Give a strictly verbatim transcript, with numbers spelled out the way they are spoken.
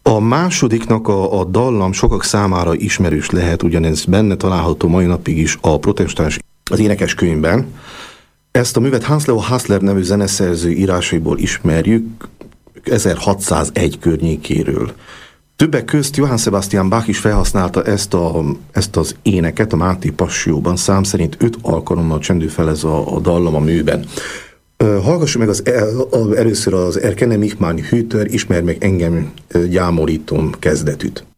A másodiknak a, a dallam sokak számára ismerős lehet, ugyanez benne található mai napig is a protestáns az énekeskönyvben. Ezt a művet Hans Leo Hassler nevű zeneszerző írásaiból ismerjük ezerhatszázegy környékéről. Többek közt Johann Sebastian Bach is felhasználta ezt, a, ezt az éneket a Máté Passióban, szám szerint öt alkalommal csendül fel ez a, a dallam a műben. Hallgassuk meg az, először az Erkenne mich mein Hüter, ismer meg engem gyámolítom kezdetűt.